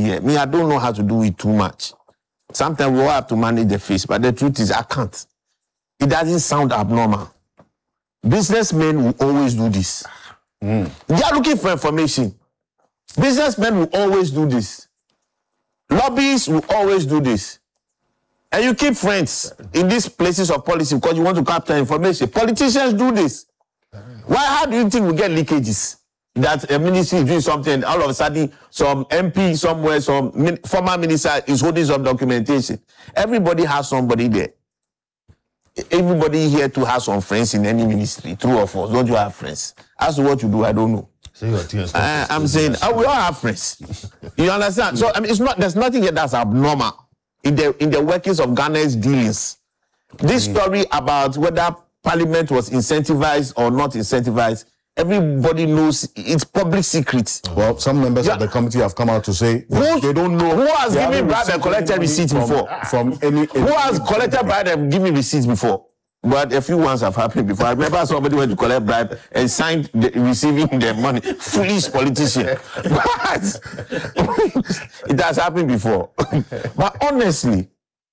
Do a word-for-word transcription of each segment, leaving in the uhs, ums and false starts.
here. Me, I don't know how to do it too much. Sometimes we all have to manage the face, but the truth is I can't. It doesn't sound abnormal. Businessmen will always do this. Mm. They are looking for information. Businessmen will always do this. Lobbyists will always do this. And you keep friends in these places of policy because you want to capture information. Politicians do this. Why? How do you think we get leakages? That a ministry is doing something, all of a sudden some M P somewhere, some min former minister is holding some documentation. Everybody has somebody there. Everybody here too has some friends in any ministry, true or false. Don't you have friends? As to what you do, I don't know. So you're uh, I'm saying, oh, we all have friends. You understand? So I mean, it's not. There's nothing here that's abnormal in the in the workings of Ghana's dealings. This mm. story about whether Parliament was incentivized or not incentivized, everybody knows it's public secret. Well, some members yeah. of the committee have come out to say Who's, they don't know. Who has given bribe and collected receipts before? From any, any Who has collected bribe and given receipts before? But a few ones have happened before. I remember somebody went to collect bribe and signed the, receiving their money. Foolish politician. But it has happened before. But honestly,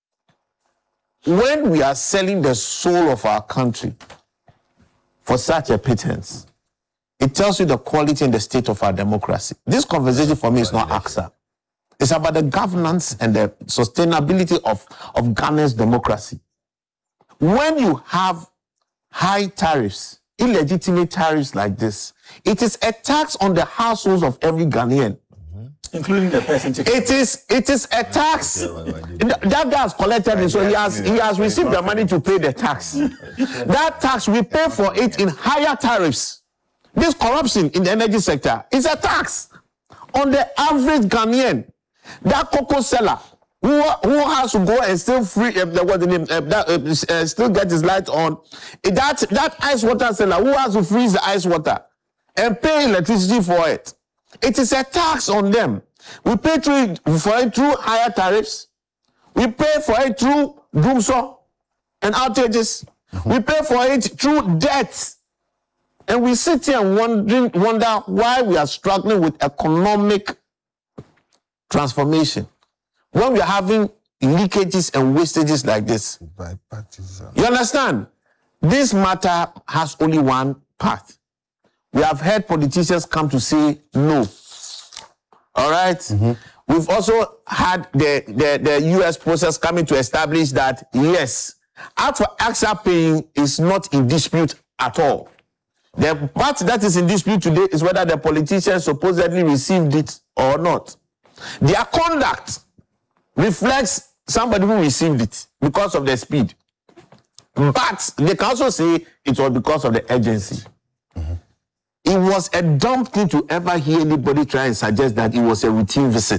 when we are selling the soul of our country for such a pittance, it tells you the quality and the state of our democracy. This conversation for me is not A C S A. It's about the governance and the sustainability of, of Ghana's democracy. When you have high tariffs, illegitimate tariffs like this, it is a tax on the households of every Ghanaian. Mm-hmm. Including the person. It is it is a tax. That guy has collected it, so he has he has received the money to pay the tax. That tax, we pay for it in higher tariffs. This corruption in the energy sector is a tax on the average Ghanaian. That cocoa seller who, who has to go and still free uh, what the name uh, that, uh, uh, still get his light on. That that ice water seller who has to freeze the ice water and pay electricity for it. It is a tax on them. We pay through for it through higher tariffs. We pay for it through doomsaw and outages. Mm-hmm. We pay for it through debt. And we sit here and wondering, wonder why we are struggling with economic transformation when we are having leakages and wastages like this. You understand? This matter has only one part. We have heard politicians come to say no. All right? Mm-hmm. We've also had the, the, the U S process coming to establish that, yes, Act for A C S A paying is not in dispute at all. The part that is in dispute today is whether the politicians supposedly received it or not. Their conduct reflects somebody who received it because of the speed. But they can also say it was because of the urgency. Mm-hmm. It was a dumb thing to ever hear anybody try and suggest that it was a routine visit.